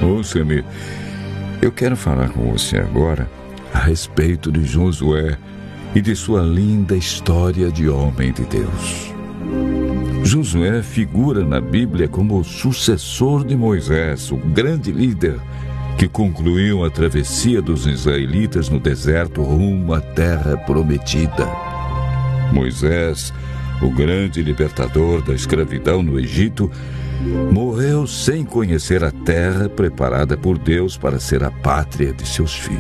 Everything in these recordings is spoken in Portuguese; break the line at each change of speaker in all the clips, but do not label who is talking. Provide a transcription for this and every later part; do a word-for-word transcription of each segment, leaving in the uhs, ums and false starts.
Ouça-me, eu quero falar com você agora a respeito de Josué e de sua linda história de homem de Deus. Josué figura na Bíblia como o sucessor de Moisés, o grande líder que concluiu a travessia dos israelitas no deserto rumo à terra prometida. Moisés, o grande libertador da escravidão no Egito, morreu sem conhecer a terra preparada por Deus para ser a pátria de seus filhos.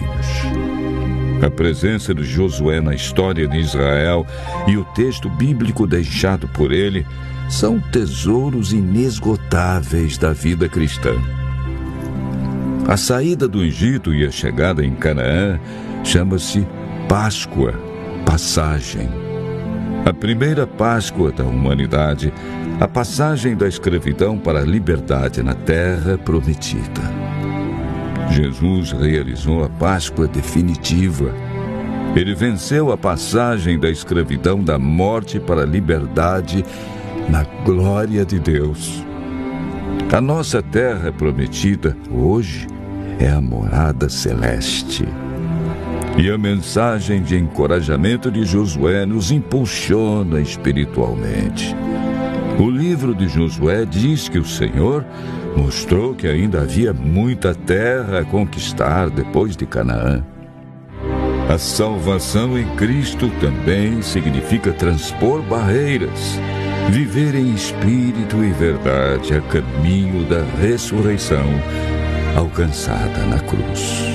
A presença de Josué na história de Israel e o texto bíblico deixado por ele são tesouros inesgotáveis da vida cristã. A saída do Egito e a chegada em Canaã chama-se Páscoa, passagem. A primeira Páscoa da humanidade, a passagem da escravidão para a liberdade na terra prometida. Jesus realizou a Páscoa definitiva. Ele venceu a passagem da escravidão da morte para a liberdade na glória de Deus. A nossa terra prometida hoje é a morada celeste. E a mensagem de encorajamento de Josué nos impulsiona espiritualmente. O livro de Josué diz que o Senhor mostrou que ainda havia muita terra a conquistar depois de Canaã. A salvação em Cristo também significa transpor barreiras, viver em espírito e verdade a caminho da ressurreição alcançada na cruz.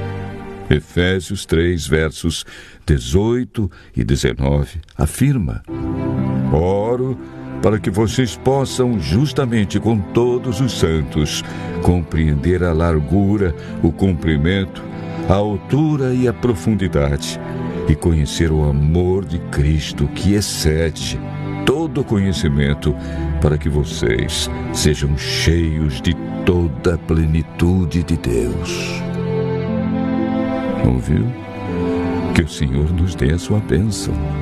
Efésios três, versos dezoito e dezenove, afirma: Oro para que vocês possam, justamente com todos os santos, compreender a largura, o comprimento, a altura e a profundidade, e conhecer o amor de Cristo que excede todo conhecimento, para que vocês sejam cheios de toda a plenitude de Deus. Ouviu? Que o Senhor nos dê a sua bênção.